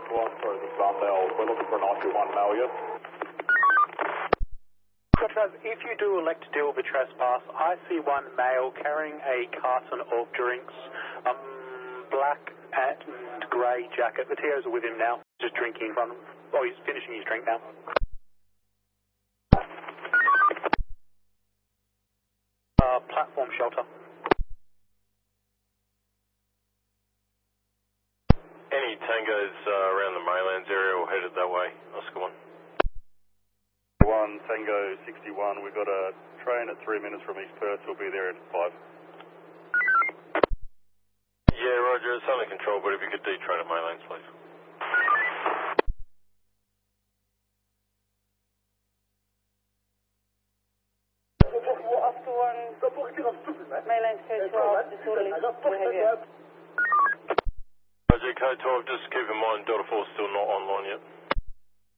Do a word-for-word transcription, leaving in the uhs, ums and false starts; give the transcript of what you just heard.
one, sorry, this is Armel. We're looking for an I Q one male, yes? Traz, if you do elect to deal with the trespass, I see one male carrying a carton of drinks, um, black and grey jacket. The T Os are with him now, just drinking in front of him. Oh, he's finishing his drink now. Uh, platform shelter. Any tangos uh, around the Maylands area or headed that way? Oscar one. one, Tango sixty-one, we've got a train at three minutes from East Perth, we'll be there in five. Yeah, Roger, it's under control, but if you could detrain at Maylands, please. Oscar one, Maylands code twelve, disorderly behaviour. Roger, code twelve, just keep in mind Delta four is still not online yet.